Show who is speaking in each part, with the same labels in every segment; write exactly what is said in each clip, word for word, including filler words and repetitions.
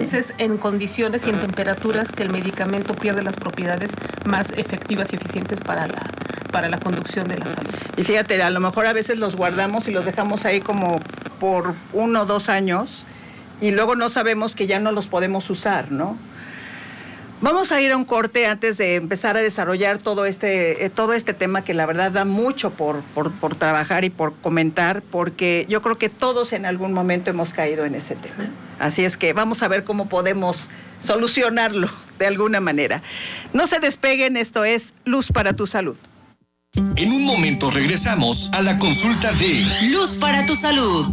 Speaker 1: entonces en condiciones y en temperaturas que el medicamento pierde las propiedades más efectivas y eficientes para la, para la conducción de la salud.
Speaker 2: Y fíjate, a lo mejor a veces los guardamos y los dejamos ahí como por uno o dos años y luego no sabemos que ya no los podemos usar, ¿no? Vamos a ir a un corte antes de empezar a desarrollar todo este, eh, todo este tema que la verdad da mucho por, por, por trabajar y por comentar, porque yo creo que todos en algún momento hemos caído en ese tema. Sí. Así es que vamos a ver cómo podemos solucionarlo de alguna manera. No se despeguen, esto es Luz para tu Salud.
Speaker 3: En un momento regresamos a la consulta de
Speaker 4: Luz para tu Salud.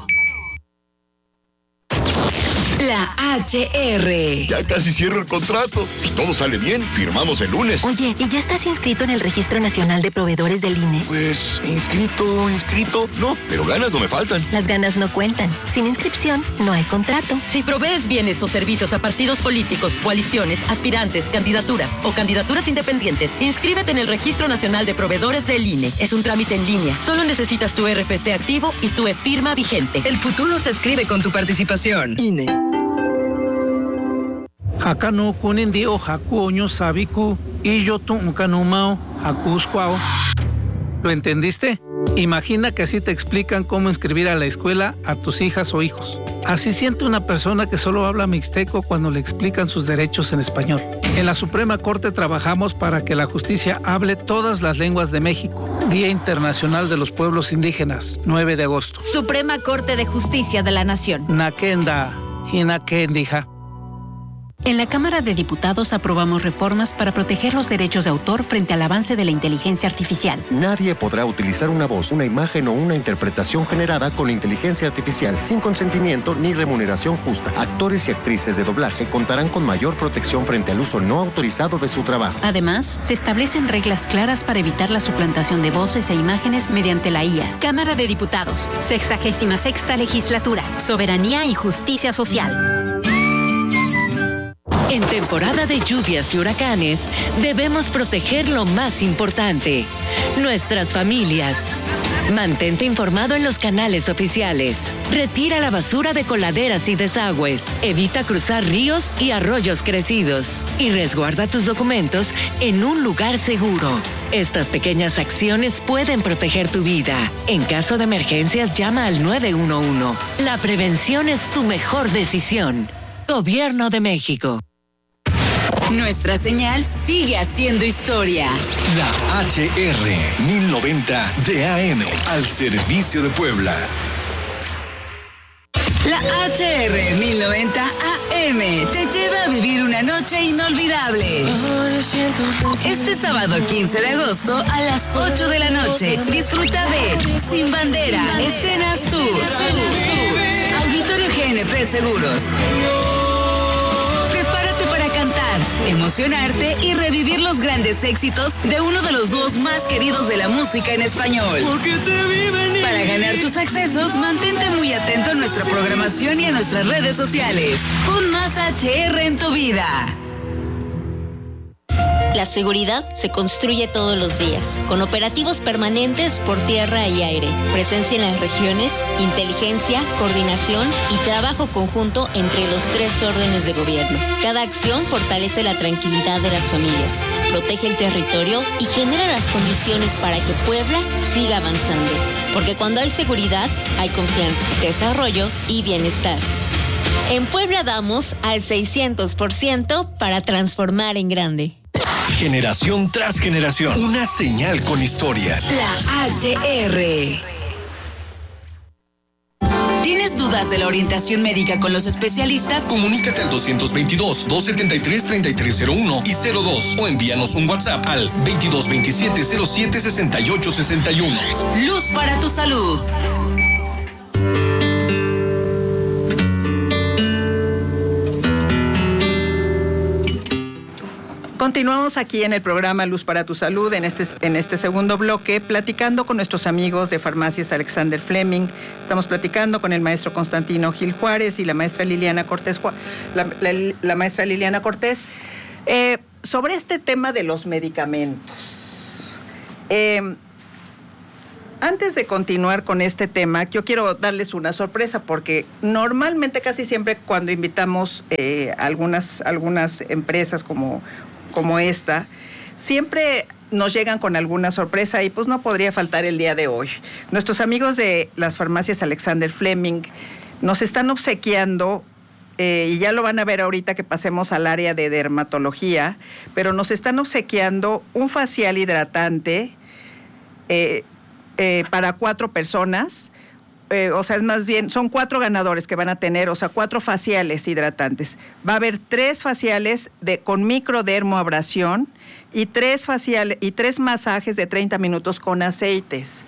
Speaker 4: La H R.
Speaker 5: Ya casi cierro el contrato. Si todo sale bien, firmamos el lunes.
Speaker 6: Oye, ¿y ya estás inscrito en el Registro Nacional de Proveedores del I N E?
Speaker 5: Pues, inscrito, inscrito, no, pero ganas no me faltan.
Speaker 6: Las ganas no cuentan. Sin inscripción, no hay contrato.
Speaker 7: Si provees bienes o servicios a partidos políticos, coaliciones, aspirantes, candidaturas o candidaturas independientes, inscríbete en el Registro Nacional de Proveedores del I N E. Es un trámite en línea. Solo necesitas tu R F C activo y tu e-firma vigente.
Speaker 8: El futuro se escribe con tu participación.
Speaker 7: I N E.
Speaker 9: Hakano kunindio haku oño sabiku y yo tu unkanumao haku squao. ¿Lo entendiste? Imagina que así te explican cómo inscribir a la escuela a tus hijas o hijos. Así siente una persona que solo habla mixteco cuando le explican sus derechos en español. En la Suprema Corte trabajamos para que la justicia hable todas las lenguas de México. Día Internacional de los Pueblos Indígenas, nueve de agosto.
Speaker 10: Suprema Corte de Justicia de la Nación.
Speaker 9: Nakenda, hinakendija.
Speaker 11: En la Cámara de Diputados aprobamos reformas para proteger los derechos de autor frente al avance de la inteligencia artificial.
Speaker 12: Nadie podrá utilizar una voz, una imagen o una interpretación generada con inteligencia artificial sin consentimiento ni remuneración justa. Actores y actrices de doblaje contarán con mayor protección frente al uso no autorizado de su trabajo.
Speaker 11: Además, se establecen reglas claras para evitar la suplantación de voces e imágenes mediante la I A.
Speaker 10: Cámara de Diputados, sexagésima sexta legislatura. Soberanía y justicia social.
Speaker 4: En temporada de lluvias y huracanes, debemos proteger lo más importante, nuestras familias. Mantente informado en los canales oficiales. Retira la basura de coladeras y desagües. Evita cruzar ríos y arroyos crecidos. Y resguarda tus documentos en un lugar seguro. Estas pequeñas acciones pueden proteger tu vida. En caso de emergencias, llama al nueve uno uno. La prevención es tu mejor decisión. Gobierno de México. Nuestra señal sigue haciendo historia.
Speaker 3: La H R mil noventa de A M al servicio de Puebla.
Speaker 4: La H R mil noventa A M te lleva a vivir una noche inolvidable. Este sábado quince de agosto a las ocho de la noche, disfruta de Sin Bandera, Escenas Tour, Auditorio G N P Seguros. Emocionarte y revivir los grandes éxitos de uno de los dúos más queridos de la música en español.
Speaker 13: Porque te viven.
Speaker 4: Para ganar tus accesos, mantente muy atento a nuestra programación y a nuestras redes sociales. Pon más H R en tu vida.
Speaker 14: La seguridad se construye todos los días, con operativos permanentes por tierra y aire, presencia en las regiones, inteligencia, coordinación y trabajo conjunto entre los tres órdenes de gobierno. Cada acción fortalece la tranquilidad de las familias, protege el territorio y genera las condiciones para que Puebla siga avanzando. Porque cuando hay seguridad, hay confianza, desarrollo y bienestar. En Puebla vamos al seiscientos por ciento para transformar en grande.
Speaker 3: Generación tras generación, una señal con historia.
Speaker 4: La H R. ¿Tienes dudas de la orientación médica con los especialistas?
Speaker 3: Comunícate al doscientos veintidós, doscientos setenta y tres, treinta y tres cero uno y cero dos o envíanos un WhatsApp al veintidós veintisiete, cero siete, sesenta y ocho sesenta y uno.
Speaker 4: Luz para tu salud.
Speaker 2: Continuamos aquí en el programa Luz para tu Salud, en este, en este segundo bloque, platicando con nuestros amigos de Farmacias Alexander Fleming. Estamos platicando con el maestro Constantino Gil Juárez y la maestra Liliana Cortés, la, la, la maestra Liliana Cortés, eh, sobre este tema de los medicamentos. Eh, Antes de continuar con este tema, yo quiero darles una sorpresa, porque normalmente casi siempre cuando invitamos eh, algunas, algunas empresas como, como esta, siempre nos llegan con alguna sorpresa y pues no podría faltar el día de hoy. Nuestros amigos de las farmacias Alexander Fleming nos están obsequiando, eh, y ya lo van a ver ahorita que pasemos al área de dermatología, pero nos están obsequiando un facial hidratante eh, eh, para cuatro personas. Eh, o sea, es más bien, son cuatro ganadores que van a tener, o sea, cuatro faciales hidratantes. Va a haber tres faciales de, con microdermoabrasión y tres faciales y tres masajes de treinta minutos con aceites.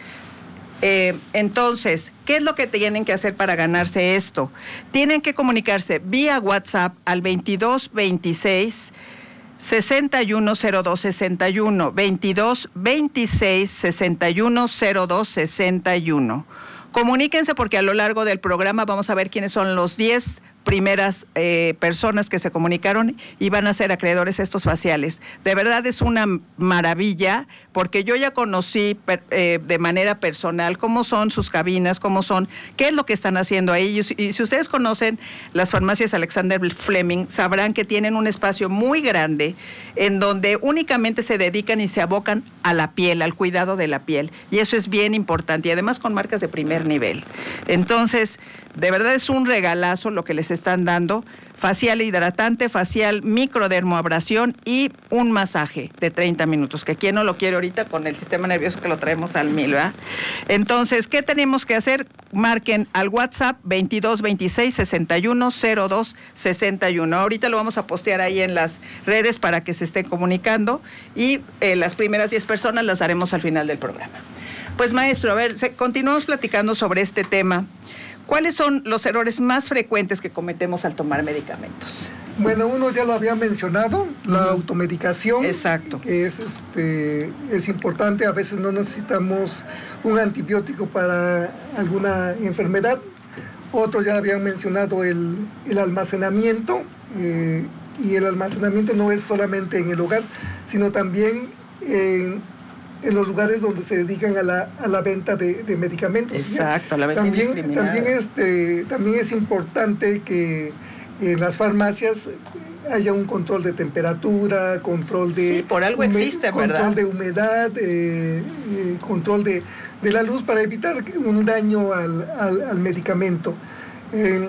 Speaker 2: Eh, entonces, ¿qué es lo que tienen que hacer para ganarse esto? Tienen que comunicarse vía WhatsApp al veintidós veintiséis sesenta y uno cero dos sesenta y uno, veintidós veintiséis sesenta y uno cero dos sesenta y uno. Comuníquense, porque a lo largo del programa vamos a ver quiénes son los diez primeras eh, personas que se comunicaron y van a ser acreedores a estos faciales. De verdad es una maravilla, porque yo ya conocí per, eh, de manera personal cómo son sus cabinas, cómo son, qué es lo que están haciendo ahí. Y, y si ustedes conocen las farmacias Alexander Fleming, sabrán que tienen un espacio muy grande en donde únicamente se dedican y se abocan a la piel, al cuidado de la piel. Y eso es bien importante, y además con marcas de primer nivel. Entonces, de verdad es un regalazo lo que les están dando: facial hidratante, facial microdermoabrasión y un masaje de treinta minutos, que quién no lo quiere ahorita con el sistema nervioso que lo traemos al mil, ¿verdad? Entonces, ¿qué tenemos que hacer? Marquen al WhatsApp veintidós veintiséis sesenta y uno cero dos sesenta y uno. Ahorita lo vamos a postear ahí en las redes para que se estén comunicando, y eh, las primeras diez personas las haremos al final del programa. Pues, maestro, a ver, se, continuamos platicando sobre este tema. ¿Cuáles son los errores más frecuentes que cometemos al tomar medicamentos?
Speaker 13: Bueno, uno ya lo había mencionado, la uh-huh. automedicación.
Speaker 2: Exacto.
Speaker 13: Que es, este, es importante. A veces no necesitamos un antibiótico para alguna enfermedad. Otros ya habían mencionado el, el almacenamiento. Eh, y el almacenamiento no es solamente en el hogar, sino también en... en los lugares donde se dedican a la, a la venta de, de medicamentos.
Speaker 2: Exacto, la venta
Speaker 13: también,
Speaker 2: indiscriminada.
Speaker 13: También, este, también es importante que en las farmacias haya un control de temperatura, control de...
Speaker 2: Sí, por algo existe,
Speaker 13: control
Speaker 2: ¿verdad?
Speaker 13: de humedad, eh, eh, control de, de la luz, para evitar un daño al, al, al medicamento. Eh,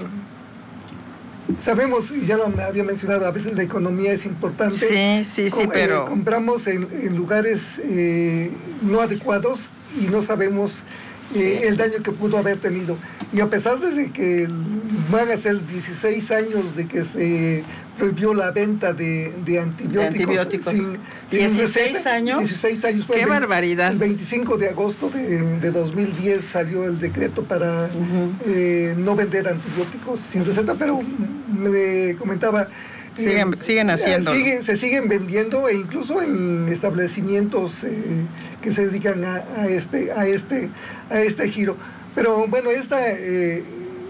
Speaker 13: Sabemos, y ya lo había mencionado, a veces la economía es importante.
Speaker 2: Sí, sí, sí,
Speaker 13: Com-
Speaker 2: pero...
Speaker 13: Eh, compramos en, en lugares eh, no adecuados y no sabemos eh, sí. el daño que pudo haber tenido. Y a pesar de que van a ser dieciséis años de que se prohibió la venta de, de antibióticos,
Speaker 2: de antibióticos.
Speaker 13: Sin,
Speaker 2: ¿dieciséis
Speaker 13: receta,
Speaker 2: años?
Speaker 13: dieciséis años.
Speaker 2: ¡Qué
Speaker 13: el,
Speaker 2: barbaridad!
Speaker 13: El veinticinco de agosto de, de dos mil diez salió el decreto para uh-huh. eh, no vender antibióticos sin receta, pero me comentaba...
Speaker 2: Siguen, eh, siguen haciendo.
Speaker 13: Sigue, se siguen vendiendo, e incluso en establecimientos eh, que se dedican a, a, este, a, este, a este giro. Pero bueno, esta, eh,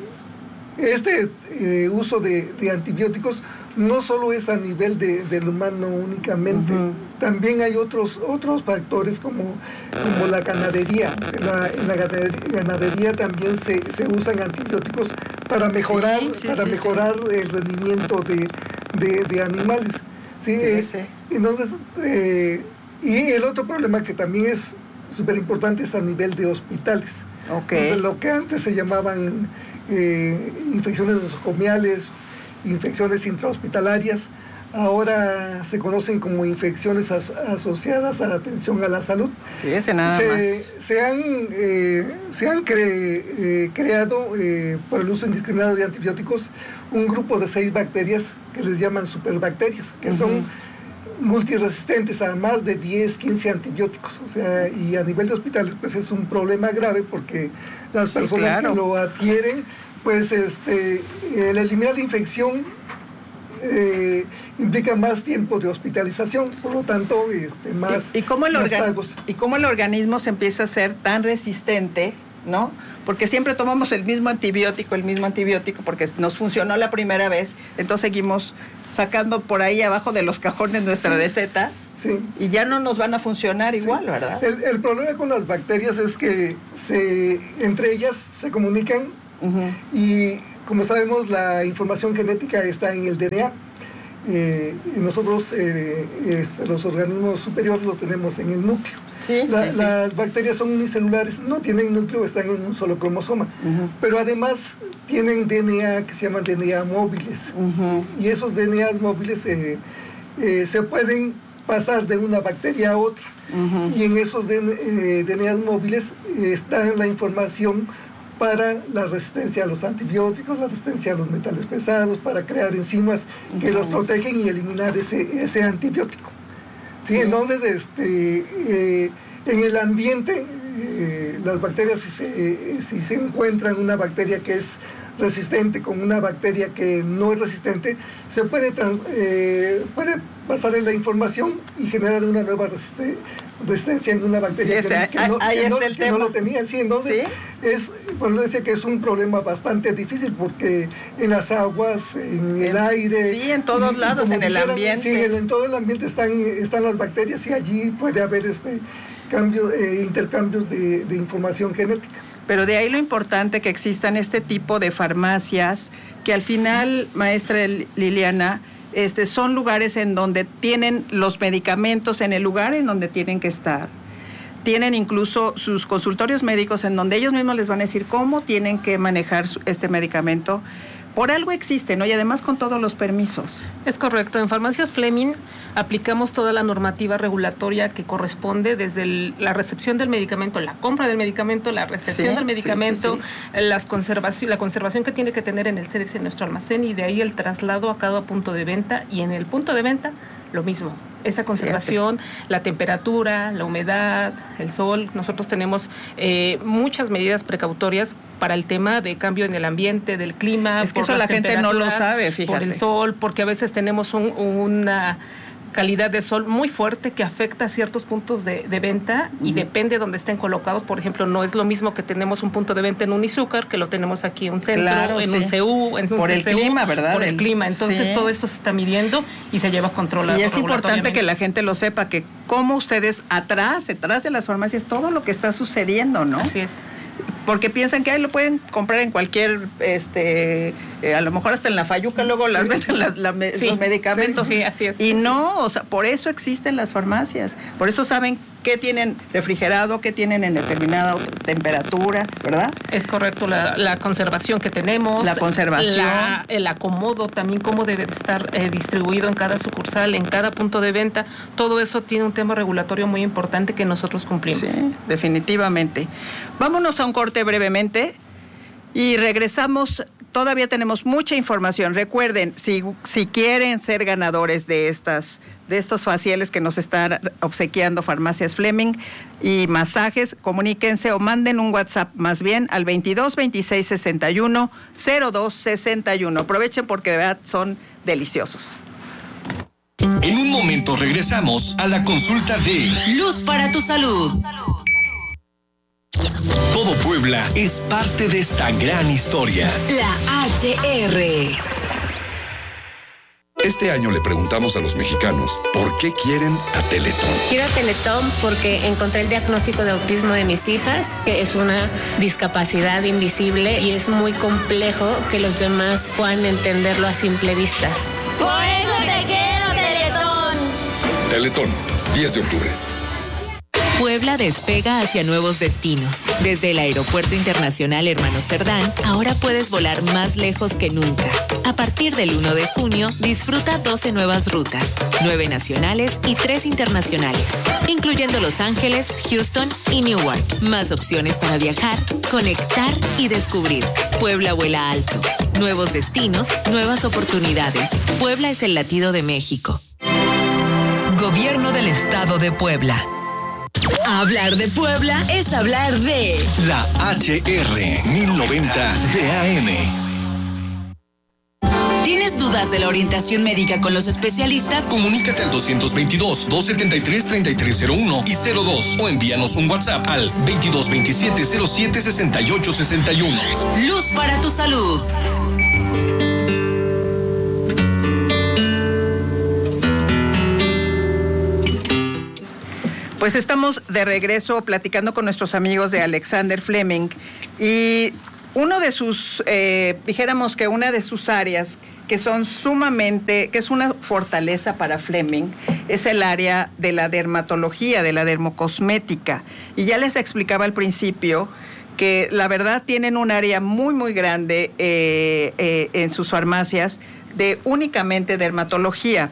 Speaker 13: este eh, uso de, de antibióticos no solo es a nivel de, del humano únicamente, uh-huh. también hay otros, otros factores como, como la ganadería. En la, en la ganadería también se, se usan antibióticos para mejorar, sí, sí, para sí, mejorar sí. el rendimiento de, de, de animales. ¿sí? Sí, sí. Entonces, eh, y el otro problema que también es súper importante es a nivel de hospitales.
Speaker 2: Okay.
Speaker 13: Entonces, lo que antes se llamaban eh, infecciones nosocomiales, infecciones intrahospitalarias, ahora se conocen como infecciones as, asociadas a la atención a la salud.
Speaker 2: Ese nada
Speaker 13: se,
Speaker 2: más.
Speaker 13: Se han, eh, se han cre, eh, creado eh, por el uso indiscriminado de antibióticos un grupo de seis bacterias que les llaman superbacterias, que uh-huh. son multiresistentes a más de diez, quince antibióticos. O sea, y a nivel de hospitales pues es un problema grave, porque las
Speaker 2: sí,
Speaker 13: personas
Speaker 2: claro.
Speaker 13: que lo adquieren, pues este, el eliminar la infección eh, implica más tiempo de hospitalización, por lo tanto este, más,
Speaker 2: ¿Y, y, cómo el
Speaker 13: más
Speaker 2: organ-
Speaker 13: pagos.
Speaker 2: ¿Y cómo el organismo se empieza a ser tan resistente ¿no? Porque siempre tomamos el mismo antibiótico, el mismo antibiótico, porque nos funcionó la primera vez, entonces seguimos sacando por ahí abajo de los cajones nuestras sí. recetas sí. y ya no nos van a funcionar igual, sí. ¿verdad?
Speaker 13: El, el problema con las bacterias es que se, entre ellas se comunican uh-huh. y, como sabemos, la información genética está en el D N A. Eh, y nosotros, eh, este, los organismos superiores, los tenemos en el núcleo. Sí, la, sí, las sí. bacterias son unicelulares, no tienen núcleo, están en un solo cromosoma, uh-huh. pero además tienen D N A que se llaman D N A móviles, uh-huh. y esos D N A móviles eh, eh, se pueden pasar de una bacteria a otra, uh-huh. y en esos D N A móviles eh, está la información para la resistencia a los antibióticos, la resistencia a los metales pesados, para crear enzimas que uh-huh. los protegen y eliminar ese, ese antibiótico. Sí, sí. Entonces, este, eh, en el ambiente, eh, las bacterias, si se, eh, si se encuentran una bacteria que es resistente con una bacteria que no es resistente, se puede, eh, puede pasar en la información y generar una nueva resiste, resistencia en una bacteria
Speaker 2: yes,
Speaker 13: que, que, no, que, no,
Speaker 2: el
Speaker 13: que no lo tenía. Sí, entonces, ¿sí? es, por eso decía que es un problema bastante difícil, porque en las aguas, en el aire...
Speaker 2: Sí, en todos y, lados, y en el ambiente.
Speaker 13: Sí, en, en todo el ambiente están, están las bacterias y allí puede haber este cambio, eh, intercambios de, de información genética.
Speaker 2: Pero de ahí lo importante que existan este tipo de farmacias que al final, maestra Liliana, este, son lugares en donde tienen los medicamentos en el lugar en donde tienen que estar. Tienen incluso sus consultorios médicos en donde ellos mismos les van a decir cómo tienen que manejar este medicamento. Por algo existe, ¿no? Y además con todos los permisos.
Speaker 1: Es correcto. En Farmacias Fleming aplicamos toda la normativa regulatoria que corresponde desde el, la recepción del medicamento, la compra del medicamento, la recepción sí, del medicamento, sí, sí, sí. Las conservación, la conservación que tiene que tener en el C D C, en nuestro almacén, y de ahí el traslado a cada punto de venta. Y en el punto de venta, lo mismo. Esa conservación, Fíjate. la temperatura, la humedad, el sol. Nosotros tenemos eh, muchas medidas precautorias para el tema de cambio en el ambiente, del clima.
Speaker 2: Es que eso la gente no lo sabe, fíjate.
Speaker 1: Por el sol, porque a veces tenemos un, una calidad de sol muy fuerte que afecta a ciertos puntos de, de venta y uh-huh. depende de donde estén colocados. Por ejemplo, no es lo mismo que tenemos un punto de venta en Unizúcar que lo tenemos aquí en un centro,
Speaker 2: claro,
Speaker 1: en
Speaker 2: sí.
Speaker 1: un C U, en un
Speaker 2: por
Speaker 1: C C U,
Speaker 2: el clima, ¿verdad?
Speaker 1: Por el, el clima. Entonces
Speaker 2: sí.
Speaker 1: todo esto se está midiendo y se lleva controlado.
Speaker 2: Y es importante que la gente lo sepa, que como ustedes atrás, detrás de las farmacias, todo lo que está sucediendo, ¿no?
Speaker 1: Así es.
Speaker 2: Porque piensan que ahí lo pueden comprar en cualquier, este, eh, a lo mejor hasta en la Fayuca luego las venden las, la, sí, los medicamentos.
Speaker 1: Sí, sí, así es.
Speaker 2: Y no, o sea, por eso existen las farmacias, por eso saben qué tienen refrigerado, qué tienen en determinada temperatura, ¿verdad?
Speaker 1: Es correcto, la, la conservación que tenemos.
Speaker 2: La conservación.
Speaker 1: La, el acomodo también, cómo debe de estar eh, distribuido en cada sucursal, en cada punto de venta. Todo eso tiene un tema regulatorio muy importante que nosotros cumplimos.
Speaker 2: Sí, definitivamente. Vámonos a un corte brevemente y regresamos. Todavía tenemos mucha información. Recuerden, si, si quieren ser ganadores de estas de estos faciales que nos están obsequiando Farmacias Fleming y masajes, comuníquense o manden un WhatsApp más bien al veintidós veintiséis sesenta y uno cero dos sesenta y uno. Aprovechen porque de verdad son deliciosos.
Speaker 3: En un momento regresamos a la consulta de
Speaker 4: Luz para tu salud.
Speaker 3: Todo Puebla es parte de esta gran historia.
Speaker 4: La H R.
Speaker 15: Este año le preguntamos a los mexicanos por qué quieren a Teletón.
Speaker 16: Quiero a Teletón porque encontré el diagnóstico de autismo de mis hijas, que es una discapacidad invisible y es muy complejo que los demás puedan entenderlo a simple vista.
Speaker 17: Por eso te quiero, Teletón.
Speaker 15: Teletón, diez de octubre.
Speaker 4: Puebla despega hacia nuevos destinos. Desde el Aeropuerto Internacional Hermano Cerdán, ahora puedes volar más lejos que nunca. A partir del uno de junio, disfruta doce nuevas rutas, nueve nacionales y tres internacionales, incluyendo Los Ángeles, Houston y Newark. Más opciones para viajar, conectar y descubrir. Puebla vuela alto. Nuevos destinos, nuevas oportunidades. Puebla es el latido de México. Gobierno del Estado de Puebla. Hablar de Puebla es hablar de
Speaker 3: la H R mil noventa de A M.
Speaker 4: ¿Tienes
Speaker 18: ¿Tienes dudas de la orientación médica con los especialistas?
Speaker 3: Comunícate al dos veintidós, dos setenta y tres, treinta y tres cero uno y cero dos o envíanos un WhatsApp al veintidós veintisiete, cero siete, sesenta y ocho sesenta y uno.
Speaker 18: Luz para tu salud.
Speaker 2: Pues estamos de regreso platicando con nuestros amigos de Alexander Fleming y uno de sus, eh, dijéramos que una de sus áreas que son sumamente, que es una fortaleza para Fleming, es el área de la dermatología, de la dermocosmética. Y ya les explicaba al principio que la verdad tienen un área muy, muy grande eh, eh, en sus farmacias de únicamente dermatología.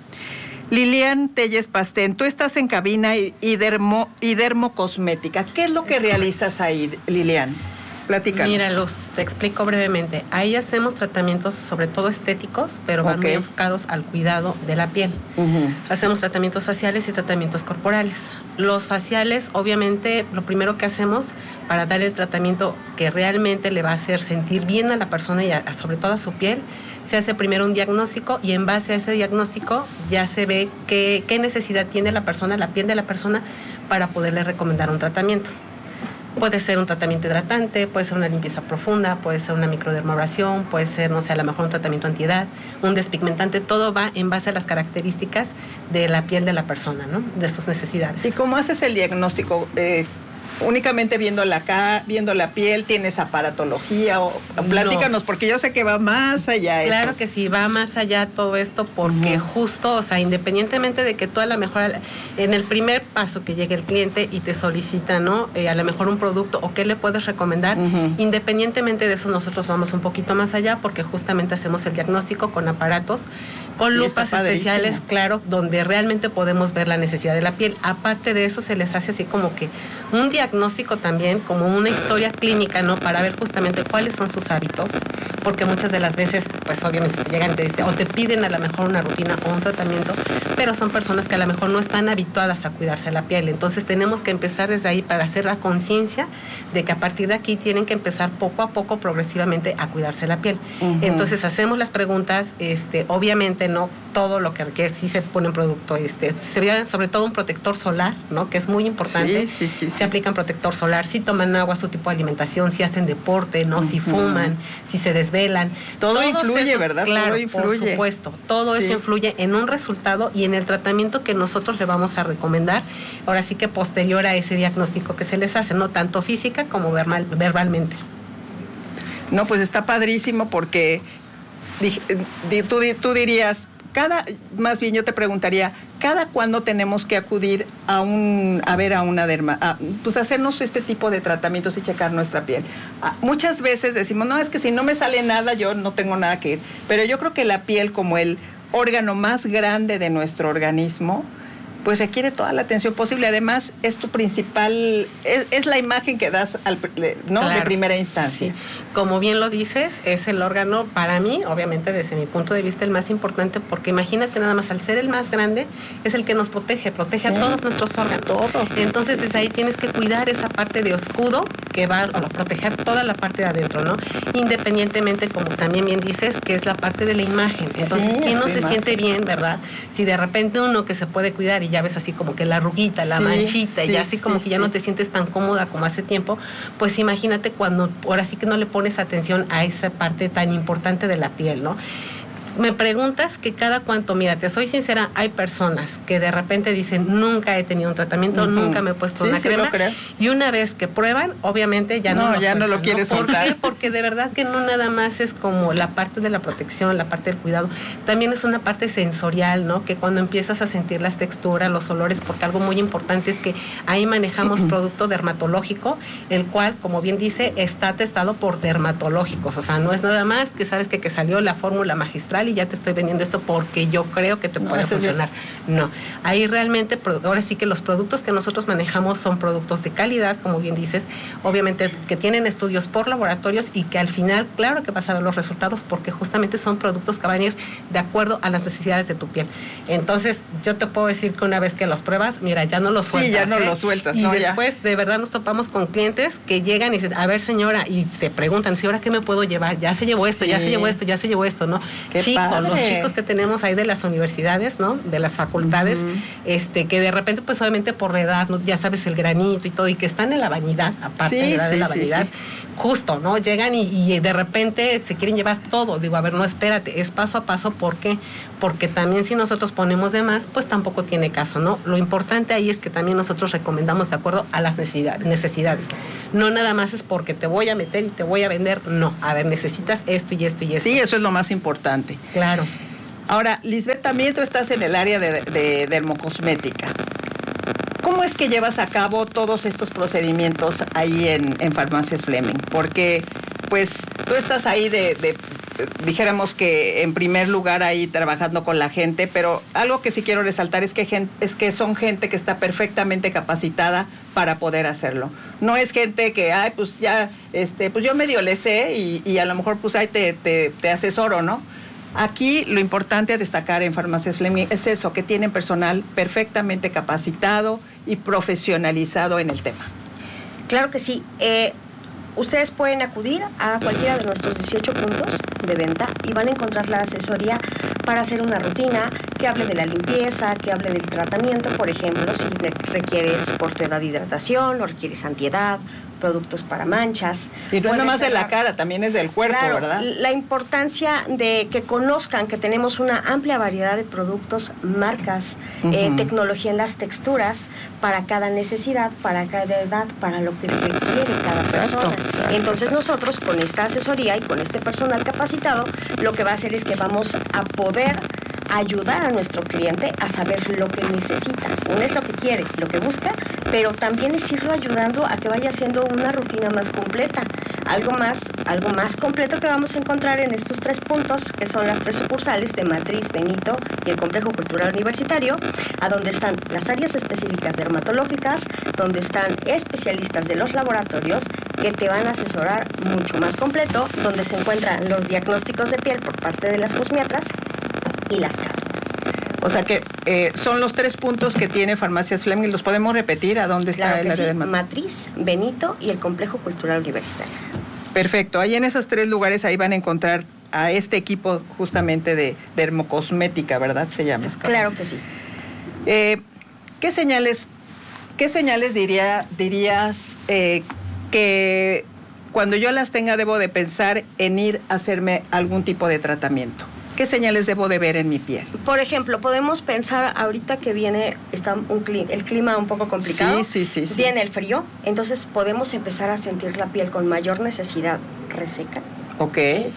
Speaker 2: Lilian Telles Pastén, tú estás en cabina y, y, dermo, y dermocosmética. ¿Qué es lo que realizas ahí, Lilian? Platícanos.
Speaker 19: Mira, Luz, te explico brevemente. Ahí hacemos tratamientos sobre todo estéticos, pero van okay. muy enfocados al cuidado de la piel. Uh-huh. Hacemos tratamientos faciales y tratamientos corporales. Los faciales, obviamente, lo primero que hacemos para dar el tratamiento que realmente le va a hacer sentir bien a la persona y a, sobre todo a su piel, se hace primero un diagnóstico y en base a ese diagnóstico ya se ve qué, qué necesidad tiene la persona, la piel de la persona, para poderle recomendar un tratamiento. Puede ser un tratamiento hidratante, puede ser una limpieza profunda, puede ser una microdermabrasión, puede ser, no sé, a lo mejor un tratamiento antiedad, un despigmentante, todo va en base a las características de la piel de la persona, ¿no? De sus necesidades.
Speaker 2: ¿Y cómo haces el diagnóstico? Eh, únicamente viendo la cara, viendo la piel, ¿tienes aparatología? O, platícanos, no. Porque yo sé que va más allá.
Speaker 19: Claro
Speaker 2: eso.
Speaker 19: que sí, va más allá todo esto, porque uh-huh. justo, o sea, independientemente de que tú a lo mejor, en el primer paso que llegue el cliente y te solicita, ¿no? Eh, a lo mejor un producto o qué le puedes recomendar, uh-huh. independientemente de eso nosotros vamos un poquito más allá, porque justamente hacemos el diagnóstico con aparatos, con sí, lupas especiales, claro, donde realmente podemos ver la necesidad de la piel. Aparte de eso, se les hace así como que un diagnóstico también, como una historia clínica, ¿no? Para ver justamente cuáles son sus hábitos, porque muchas de las veces, pues obviamente te llegan te, o te piden a lo mejor una rutina o un tratamiento, pero son personas que a lo mejor no están habituadas a cuidarse la piel. Entonces tenemos que empezar desde ahí para hacer la conciencia de que a partir de aquí tienen que empezar poco a poco, progresivamente, a cuidarse la piel. Uh-huh. Entonces hacemos las preguntas, este, obviamente no todo lo que requiere, sí se pone un producto, este, se ve sobre todo un protector solar, ¿no? Que es muy importante.
Speaker 2: Sí, sí, sí, sí.
Speaker 19: Se aplican protector solar, si toman agua, su tipo de alimentación, si hacen deporte, ¿no? Uh-huh. Si fuman, si se desvelan.
Speaker 2: Todo
Speaker 19: Todos
Speaker 2: influye,
Speaker 19: esos,
Speaker 2: ¿verdad?
Speaker 19: Claro,
Speaker 2: todo influye.
Speaker 19: Por supuesto. Todo sí. eso influye en un resultado y en el tratamiento que nosotros le vamos a recomendar. Ahora sí que posterior a ese diagnóstico que se les hace, no tanto física como verbal, verbalmente.
Speaker 2: No, pues está padrísimo porque tú, tú dirías, cada, más bien yo te preguntaría, ¿cada cuándo tenemos que acudir a un, a ver a una derma, a, pues hacernos este tipo de tratamientos y checar nuestra piel? A, muchas veces decimos, no, es que si no me sale nada, yo no tengo nada que ir. Pero yo creo que la piel, como el órgano más grande de nuestro organismo, pues requiere toda la atención posible. Además, es tu principal, es, es la imagen que das, al, ¿no? Claro. De primera instancia.
Speaker 19: Sí. Como bien lo dices, es el órgano, para mí, obviamente desde mi punto de vista, el más importante, porque imagínate nada más, al ser el más grande, es el que nos protege, protege sí. a todos nuestros órganos. Todos. Entonces, desde ahí tienes que cuidar esa parte de escudo que va a proteger toda la parte de adentro, ¿no? Independientemente, como también bien dices, que es la parte de la imagen. Entonces, sí, ¿quién no se imagen. siente bien, verdad? Si de repente uno que se puede cuidar y ya ves así como que la arruguita, la sí, manchita, sí, y ya así como sí, que ya sí. no te sientes tan cómoda como hace tiempo, pues imagínate cuando ahora sí que no le pones atención a esa parte tan importante de la piel, ¿no? Me preguntas que cada cuánto, mira, te soy sincera, hay personas que de repente dicen, nunca he tenido un tratamiento, uh-huh. nunca me he puesto sí, una sí, crema, y una vez que prueban, obviamente ya no,
Speaker 2: no
Speaker 19: lo
Speaker 2: ya sueltan, no lo quieres
Speaker 19: ¿no?
Speaker 2: soltar.
Speaker 19: ¿Por qué? Porque de verdad que no nada más es como la parte de la protección, la parte del cuidado, también es una parte sensorial, ¿no? Que cuando empiezas a sentir las texturas, los olores, porque algo muy importante es que ahí manejamos uh-huh. producto dermatológico, el cual, como bien dice, está testado por dermatológicos, o sea, no es nada más que sabes que, que salió la fórmula magistral y ya te estoy vendiendo esto porque yo creo que te no, puede funcionar. Bien. No, ahí realmente, ahora sí que los productos que nosotros manejamos son productos de calidad, como bien dices, obviamente que tienen estudios por laboratorios y que al final, claro que vas a ver los resultados porque justamente son productos que van a ir de acuerdo a las necesidades de tu piel. Entonces, yo te puedo decir que una vez que los pruebas, mira, ya no los sueltas.
Speaker 2: Sí, ya no
Speaker 19: ¿eh?
Speaker 2: los sueltas.
Speaker 19: Y
Speaker 2: no,
Speaker 19: después,
Speaker 2: ya.
Speaker 19: de verdad, nos topamos con clientes que llegan y dicen, a ver, señora, y se preguntan, ¿sí, ahora qué me puedo llevar? Ya se llevó esto, sí. ya se llevó esto, ya se llevó esto, ¿no?
Speaker 2: Qué
Speaker 19: Sí, padre. Con los chicos que tenemos ahí de las universidades, ¿no? De las facultades, uh-huh. este, que de repente, pues obviamente por la edad, ¿no? Ya sabes, el granito y todo, y que están en la vanidad, aparte
Speaker 2: sí,
Speaker 19: de, la,
Speaker 2: sí,
Speaker 19: de la
Speaker 2: sí,
Speaker 19: vanidad,
Speaker 2: sí.
Speaker 19: justo, ¿no? Llegan y, y de repente se quieren llevar todo. Digo, a ver, no, espérate, es paso a paso, ¿por qué? Porque también si nosotros ponemos de más, pues tampoco tiene caso, ¿no? Lo importante ahí es que también nosotros recomendamos de acuerdo a las necesidades, necesidades. No nada más es porque te voy a meter y te voy a vender, no. A ver, necesitas esto y esto y esto.
Speaker 2: Sí, eso es lo más importante.
Speaker 19: Claro.
Speaker 2: Ahora, Lisbeth, también tú estás en el área de, de dermocosmética. ¿Cómo es que llevas a cabo todos estos procedimientos ahí en, en Farmacias Fleming? Porque, pues, tú estás ahí de, de, dijéramos que en primer lugar ahí trabajando con la gente, pero algo que sí quiero resaltar es que, gente, es que son gente que está perfectamente capacitada para poder hacerlo. No es gente que, ay, pues ya, este, pues yo medio le sé y, y a lo mejor pues ahí te, te, te asesoro, ¿no? Aquí lo importante a destacar en Farmacias Fleming es eso, que tienen personal perfectamente capacitado y profesionalizado en el tema.
Speaker 20: Claro que sí. Eh, ustedes pueden acudir a cualquiera de nuestros dieciocho puntos de venta y van a encontrar la asesoría para hacer una rutina que hable de la limpieza, que hable del tratamiento, por ejemplo, si requieres por tu edad hidratación o requieres antiedad, productos para manchas.
Speaker 2: Y no es nomás de la cara, también es del cuerpo,
Speaker 20: claro,
Speaker 2: ¿verdad?
Speaker 20: La importancia de que conozcan que tenemos una amplia variedad de productos, marcas, uh-huh. eh, tecnología en las texturas, para cada necesidad, para cada edad, para lo que requiere cada persona. Exacto. Entonces nosotros con esta asesoría y con este personal capacitado, lo que va a hacer es que vamos a poder ayudar a nuestro cliente a saber lo que necesita. Uno es lo que quiere, lo que busca, pero también es irlo ayudando a que vaya haciendo una rutina más completa. Algo más, algo más completo que vamos a encontrar en estos tres puntos, que son las tres sucursales de Matriz, Benito y el Complejo Cultural Universitario, a donde están las áreas específicas dermatológicas, donde están especialistas de los laboratorios que te van a asesorar mucho más completo, donde se encuentran los diagnósticos de piel por parte de las cosmiatras y las cápsulas.
Speaker 2: O sea que eh, son los tres puntos que tiene Farmacias Fleming. ¿Los podemos repetir? ¿A dónde está
Speaker 20: claro
Speaker 2: el
Speaker 20: que
Speaker 2: área
Speaker 20: sí.
Speaker 2: de
Speaker 20: Matriz, Benito y el Complejo Cultural Universitario.
Speaker 2: Perfecto. Ahí en esos tres lugares ahí van a encontrar a este equipo justamente de dermocosmética, ¿verdad? Se llama.
Speaker 20: Claro que sí.
Speaker 2: Eh, ¿Qué señales, qué señales diría, dirías eh, que cuando yo las tenga debo de pensar en ir a hacerme algún tipo de tratamiento? ¿Qué señales debo de ver en mi piel?
Speaker 20: Por ejemplo, podemos pensar ahorita que viene está un cli- el clima un poco complicado.
Speaker 2: Sí, sí, sí, sí.
Speaker 20: Viene el frío, entonces podemos empezar a sentir la piel con mayor necesidad reseca.
Speaker 2: Ok.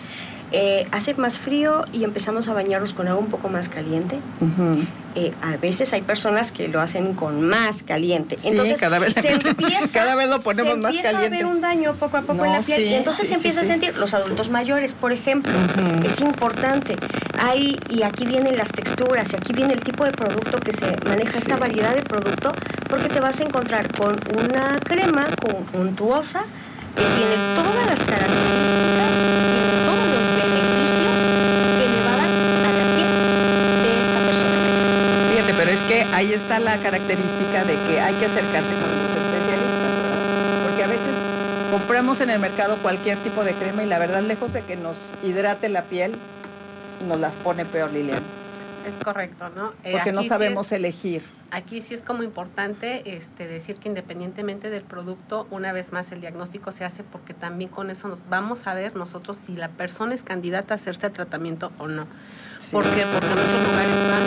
Speaker 20: Eh, hace más frío y empezamos a bañarnos con agua un poco más caliente.
Speaker 2: Uh-huh.
Speaker 20: Eh, a veces hay personas que lo hacen con más caliente.
Speaker 2: Sí,
Speaker 20: entonces
Speaker 2: cada vez,
Speaker 20: se empieza,
Speaker 2: cada vez lo ponemos más caliente.
Speaker 20: Se empieza a ver un daño poco a poco
Speaker 2: no,
Speaker 20: en la piel
Speaker 2: sí,
Speaker 20: y entonces
Speaker 2: sí,
Speaker 20: se empieza
Speaker 2: sí,
Speaker 20: a sentir. Los adultos mayores, por ejemplo, uh-huh. es importante. Hay, y aquí vienen las texturas y aquí viene el tipo de producto que se maneja, sí. esta variedad de producto, porque te vas a encontrar con una crema untuosa que tiene todas las características, tiene todos los beneficios que le va a dar a la piel de esta persona.
Speaker 2: Fíjate, pero es que ahí está la característica de que hay que acercarse con los especialistas, ¿verdad? Porque a veces compramos en el mercado cualquier tipo de crema y la verdad, lejos de que nos hidrate la piel, nos las pone peor, Lilian.
Speaker 19: Es correcto, ¿no? Eh,
Speaker 2: Porque no sabemos
Speaker 19: sí es,
Speaker 2: elegir.
Speaker 19: Aquí sí es como importante este, decir que independientemente del producto, una vez más el diagnóstico se hace porque también con eso nos vamos a ver nosotros si la persona es candidata a hacerse el tratamiento o no.
Speaker 2: Sí.
Speaker 19: ¿Por qué? Porque en muchos lugares van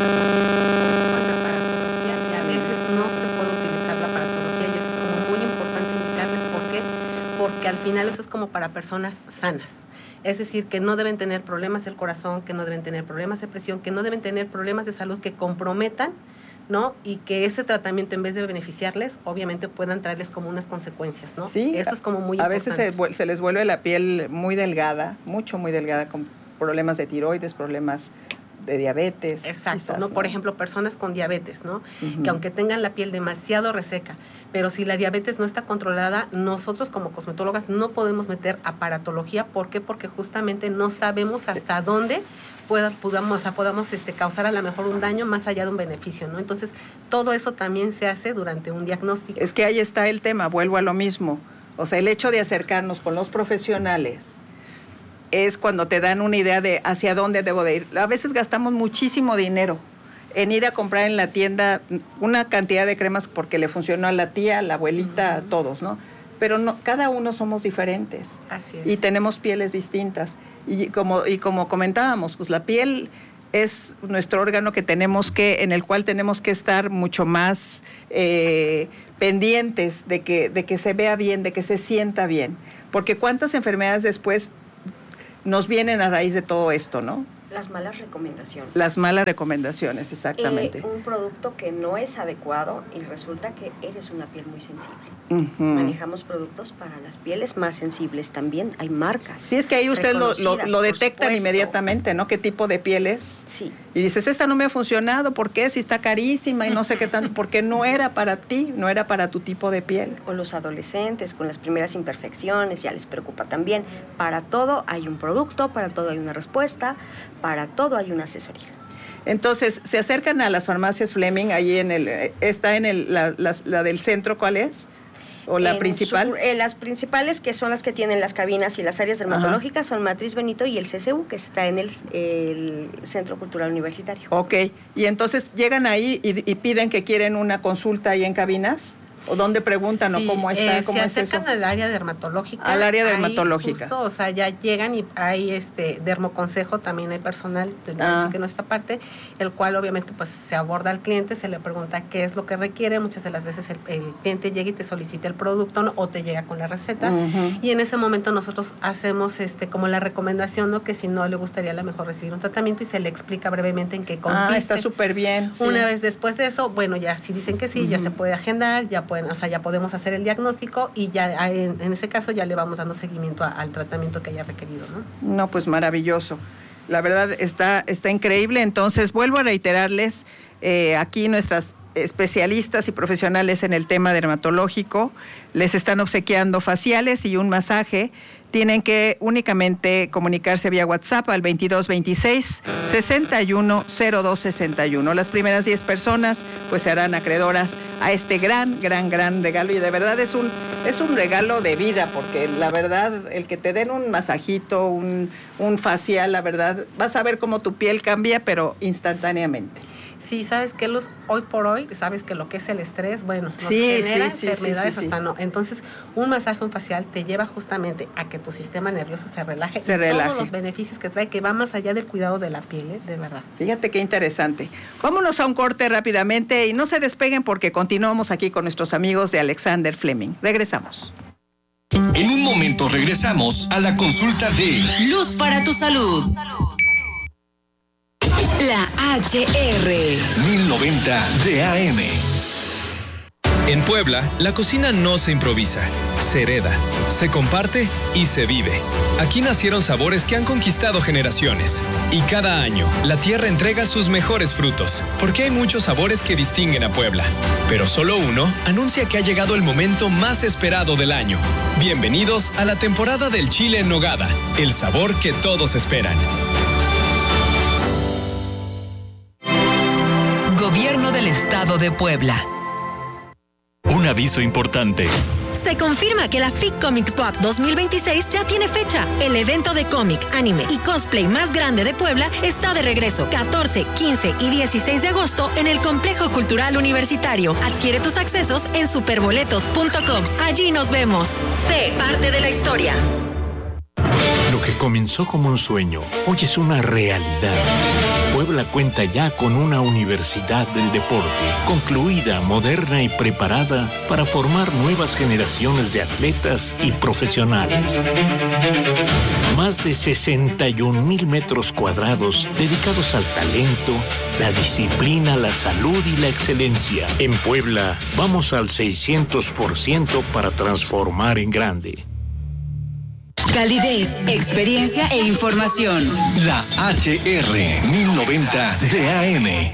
Speaker 19: y a veces no se puede utilizar la aparatología y eso es como muy importante indicarles por qué. Porque al final eso es como para personas sanas. Es decir, que no deben tener problemas del corazón, que no deben tener problemas de presión, que no deben tener problemas de salud que comprometan, ¿no? Y que ese tratamiento, en vez de beneficiarles, obviamente puedan traerles como unas consecuencias, ¿no?
Speaker 2: Sí.
Speaker 19: Eso es como muy
Speaker 2: a
Speaker 19: importante.
Speaker 2: A veces se, se les vuelve la piel muy delgada, mucho, muy delgada, con problemas de tiroides, problemas de diabetes.
Speaker 19: Exacto,
Speaker 2: quizás,
Speaker 19: ¿no?
Speaker 2: ¿no?
Speaker 19: Por ejemplo, personas con diabetes, ¿no?
Speaker 2: Uh-huh.
Speaker 19: Que aunque tengan la piel demasiado reseca, pero si la diabetes no está controlada, nosotros como cosmetólogas no podemos meter aparatología. ¿Por qué? Porque justamente no sabemos hasta dónde pueda, podamos, o sea, podamos este, causar a lo mejor un daño más allá de un beneficio, ¿no? Entonces, todo eso también se hace durante un diagnóstico.
Speaker 2: Es que ahí está el tema, vuelvo a lo mismo. O sea, el hecho de acercarnos con los profesionales es cuando te dan una idea de hacia dónde debo de ir. A veces gastamos muchísimo dinero en ir a comprar en la tienda una cantidad de cremas porque le funcionó a la tía, a la abuelita, uh-huh. a todos, ¿no? Pero no, cada uno somos diferentes.
Speaker 19: Así es.
Speaker 2: Y tenemos pieles distintas. Y como, y como comentábamos, pues la piel es nuestro órgano que tenemos que, en el cual tenemos que estar mucho más eh, pendientes de que, de que se vea bien, de que se sienta bien. Porque cuántas enfermedades después nos vienen a raíz de todo esto, ¿no?
Speaker 20: Las malas recomendaciones.
Speaker 2: Las malas recomendaciones, exactamente.
Speaker 20: Eh, un producto que no es adecuado y resulta que eres una piel muy sensible.
Speaker 2: Uh-huh.
Speaker 20: Manejamos productos para las pieles más sensibles también. Hay marcas.
Speaker 2: Sí, es que ahí usted lo, lo, lo detectan inmediatamente, ¿no? ¿Qué tipo de piel es?
Speaker 20: Sí.
Speaker 2: Y dices, esta no me ha funcionado, ¿por qué? Si está carísima y no sé qué tanto, porque no era para ti, no era para tu tipo de piel.
Speaker 20: O los adolescentes con las primeras imperfecciones, ya les preocupa también. Para todo hay un producto, para todo hay una respuesta, para todo hay una asesoría.
Speaker 2: Entonces, se acercan a las farmacias Fleming, ahí en el, está en el, la, la, la del centro, ¿cuál es? ¿O la
Speaker 20: en
Speaker 2: principal?
Speaker 20: Su, eh, las principales, que son las que tienen las cabinas y las áreas dermatológicas, Ajá. son Matriz Benito y el C C U, que está en el, el Centro Cultural Universitario.
Speaker 2: Ok, y entonces llegan ahí y, y piden que quieren una consulta ahí en cabinas. ¿O dónde preguntan sí, o cómo está?
Speaker 19: Eh,
Speaker 2: ¿Cómo
Speaker 19: se
Speaker 2: es
Speaker 19: acercan
Speaker 2: eso?
Speaker 19: al área dermatológica.
Speaker 2: Al área dermatológica.
Speaker 19: Justo, o sea, ya llegan y hay este dermoconsejo, también hay personal de ah. que nuestra parte, el cual obviamente pues se aborda al cliente, se le pregunta qué es lo que requiere. Muchas de las veces el, el cliente llega y te solicita el producto, ¿no? O te llega con la receta. Uh-huh. Y en ese momento nosotros hacemos este como la recomendación, ¿no? Que si no le gustaría a lo mejor recibir un tratamiento y se le explica brevemente en qué consiste.
Speaker 2: Ah, está súper bien. Sí.
Speaker 19: Una vez después de eso, bueno, ya si dicen que sí, uh-huh. ya se puede agendar, ya pueden, o sea, ya podemos hacer el diagnóstico y ya en, en ese caso ya le vamos dando seguimiento a, al tratamiento que haya requerido, ¿no?
Speaker 2: No, pues maravilloso. La verdad está, está increíble. Entonces, vuelvo a reiterarles, eh, aquí nuestras especialistas y profesionales en el tema dermatológico les están obsequiando faciales y un masaje. Tienen que únicamente comunicarse vía WhatsApp al veintidós veintiséis sesenta y uno cero dos sesenta y uno. Las primeras diez personas pues se harán acreedoras a este gran, gran, gran regalo y de verdad es un, es un regalo de vida porque la verdad el que te den un masajito, un, un facial, la verdad vas a ver cómo tu piel cambia pero instantáneamente.
Speaker 19: Sí, sabes que los hoy por hoy, sabes que lo que es el estrés, bueno, nos
Speaker 2: sí,
Speaker 19: genera
Speaker 2: sí, sí,
Speaker 19: enfermedades
Speaker 2: sí, sí,
Speaker 19: hasta
Speaker 2: sí.
Speaker 19: no. Entonces, un masaje, un facial te lleva justamente a que tu sistema nervioso se relaje
Speaker 2: se
Speaker 19: y
Speaker 2: relaje.
Speaker 19: todos los beneficios que trae, que va más allá del cuidado de la piel, ¿eh? De verdad.
Speaker 2: Fíjate qué interesante. Vámonos a un corte rápidamente y no se despeguen porque continuamos aquí con nuestros amigos de Alexander Fleming. Regresamos.
Speaker 3: En un momento regresamos a la consulta de
Speaker 18: Luz para tu salud. La H R
Speaker 3: mil noventa de A M.
Speaker 21: En Puebla, la cocina no se improvisa, se hereda, se comparte y se vive. Aquí nacieron sabores que han conquistado generaciones. Y cada año, la tierra entrega sus mejores frutos, porque hay muchos sabores que distinguen a Puebla. Pero solo uno anuncia que ha llegado el momento más esperado del año. Bienvenidos a la temporada del chile en nogada, el sabor que todos esperan.
Speaker 4: Gobierno del Estado de Puebla.
Speaker 22: Un aviso importante.
Speaker 23: Se confirma que la F I C Comics Pop dos mil veintiséis ya tiene fecha. El evento de cómic, anime y cosplay más grande de Puebla está de regreso. catorce, quince y dieciséis de agosto en el Complejo Cultural Universitario. Adquiere tus accesos en superboletos punto com. Allí nos vemos. Sé parte de la historia.
Speaker 22: Lo que comenzó como un sueño, hoy es una realidad. Puebla cuenta ya con una universidad del deporte, concluida, moderna y preparada para formar nuevas generaciones de atletas y profesionales. Más de sesenta y un mil metros cuadrados dedicados al talento, la disciplina, la salud y la excelencia. En Puebla, vamos al seiscientos por ciento para transformar en grande.
Speaker 18: Calidez, experiencia e información.
Speaker 3: La H R mil noventa de A M.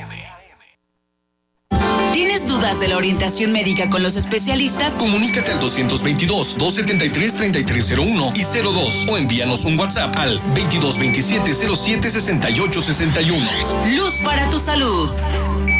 Speaker 18: ¿Tienes dudas de la orientación médica con los especialistas?
Speaker 3: Comunícate al doscientos veintidós, doscientos setenta y tres, treinta y tres cero uno y cero dos o envíanos un WhatsApp al veintidós veintisiete cero siete sesenta y ocho sesenta y uno.
Speaker 18: Luz para tu salud.